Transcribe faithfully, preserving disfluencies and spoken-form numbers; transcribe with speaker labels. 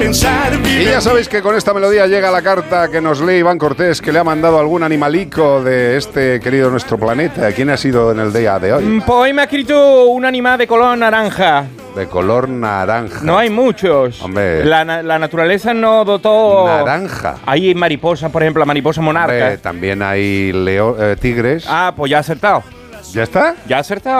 Speaker 1: pensar.
Speaker 2: Y ya sabéis que con esta melodía llega la carta que nos lee Iván Cortés, que le ha mandado algún animalico de este querido nuestro planeta. ¿Quién ha sido en el día de hoy?
Speaker 3: Pues hoy me ha escrito un animal de color naranja.
Speaker 2: De color naranja.
Speaker 3: No hay muchos.
Speaker 2: Hombre.
Speaker 3: La, la naturaleza no dotó...
Speaker 2: Naranja.
Speaker 3: Hay mariposas, por ejemplo, la mariposa monarca.
Speaker 2: Hombre, también hay leo, eh, tigres.
Speaker 3: Ah, pues ya ha acertado.
Speaker 2: ¿Ya está?
Speaker 3: Ya ha acertado.